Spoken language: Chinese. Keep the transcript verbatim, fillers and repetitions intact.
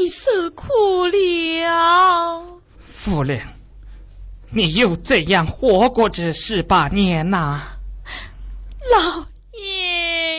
你受苦了。 夫人，你又怎样活过这十八年呐、 老